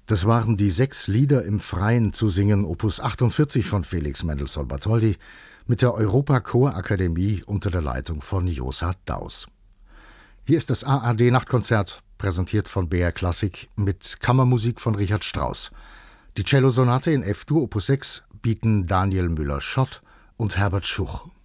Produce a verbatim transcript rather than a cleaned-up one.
Das waren die sechs Lieder im Freien zu singen, Opus achtundvierzig von Felix Mendelssohn Bartholdy, mit der Europa-Chorakademie unter der Leitung von Josa Daus. Hier ist das A R D-Nachtkonzert, präsentiert von B R Klassik, mit Kammermusik von Richard Strauss. Die Cellosonate in F-Dur Opus sechs bieten Daniel Müller-Schott und Herbert Schuch.